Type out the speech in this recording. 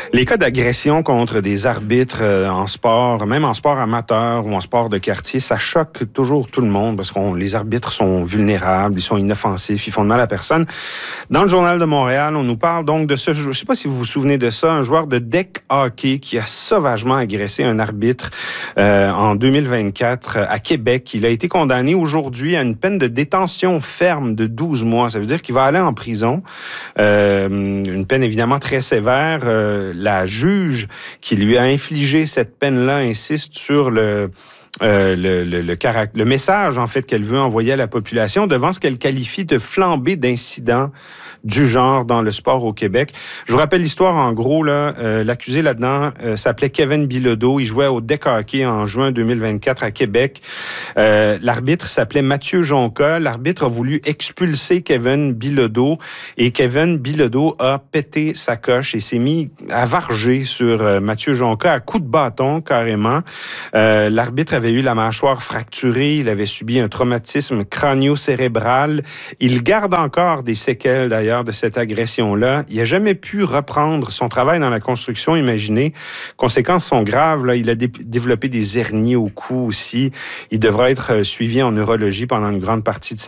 Les cas d'agression contre des arbitres en sport, même en sport amateur ou en sport de quartier, ça choque toujours tout le monde parce que les arbitres sont vulnérables, ils sont inoffensifs, ils font de mal à personne. Dans le Journal de Montréal, on nous parle donc de ce, je ne sais pas si vous vous souvenez de ça, un joueur de deck hockey qui a sauvagement agressé un arbitre en 2024 à Québec. Il a été condamné aujourd'hui à une peine de détention ferme de 12 mois. Ça veut dire qu'il va aller en prison. Une peine évidemment très sévère. La juge qui lui a infligé cette peine-là insiste sur le message en fait qu'elle veut envoyer à la population devant ce qu'elle qualifie de flambée d'incidents du genre dans le sport au Québec. Je vous rappelle l'histoire en gros, là, l'accusé là-dedans s'appelait Kevin Bilodeau. Il jouait au deck hockey en juin 2024 à Québec. L'arbitre s'appelait Mathieu Jonca. L'arbitre a voulu expulser Kevin Bilodeau et Kevin Bilodeau a pété sa coche et s'est mis à varger sur Mathieu Jonca à coups de bâton carrément. L'arbitre avait eu la mâchoire fracturée, il avait subi un traumatisme crânio-cérébral. Il garde encore des séquelles d'ailleurs de cette agression-là. Il n'a jamais pu reprendre son travail dans la construction, imaginez. Conséquences sont graves. Là. Il a développé des hernies au cou aussi. Il devra être suivi en neurologie pendant une grande partie de